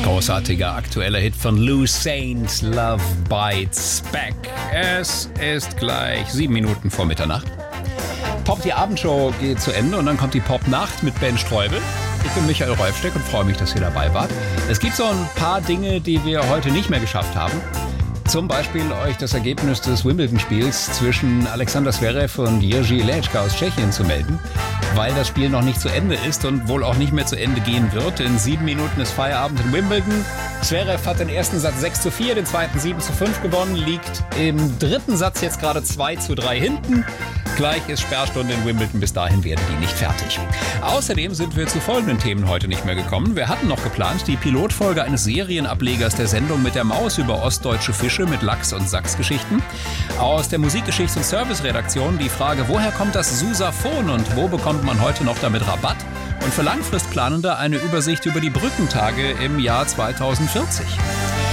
Großartiger aktueller Hit von Lou Saint, Love Bites Back. Es ist gleich 7 Minuten vor Mitternacht. Pop, die Abendshow geht zu Ende und dann kommt die Pop-Nacht mit Ben Streubel. Ich bin Michael Rolfsteck und freue mich, dass ihr dabei wart. Es gibt so ein paar Dinge, die wir heute nicht mehr geschafft haben. Zum Beispiel euch das Ergebnis des Wimbledon-Spiels zwischen Alexander Zverev und Jiří Lečka aus Tschechien zu melden, weil das Spiel noch nicht zu Ende ist und wohl auch nicht mehr zu Ende gehen wird. In 7 Minuten ist Feierabend in Wimbledon. Zverev hat den ersten Satz 6:4, den zweiten 7:5 gewonnen, liegt im dritten Satz jetzt gerade 2:3 hinten. Gleich ist Sperrstunde in Wimbledon, bis dahin werden die nicht fertig. Außerdem sind wir zu folgenden Themen heute nicht mehr gekommen. Wir hatten noch geplant, die Pilotfolge eines Serienablegers der Sendung mit der Maus über ostdeutsche Fische mit Lachs- und Sachsgeschichten. Aus der Musikgeschichts- und Serviceredaktion die Frage, woher kommt das Susaphon und wo bekommt man heute noch damit Rabatt? Und für Langfristplanende eine Übersicht über die Brückentage im Jahr 2040.